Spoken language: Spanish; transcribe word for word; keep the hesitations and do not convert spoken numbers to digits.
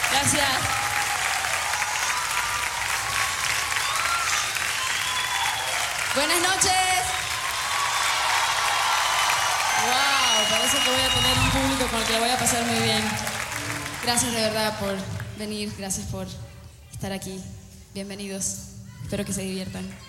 Gracias. Buenas noches. Wow, parece que voy a tener un público con el que la voy a pasar muy bien. Gracias de verdad por venir, gracias por estar aquí. Bienvenidos. Espero que se diviertan.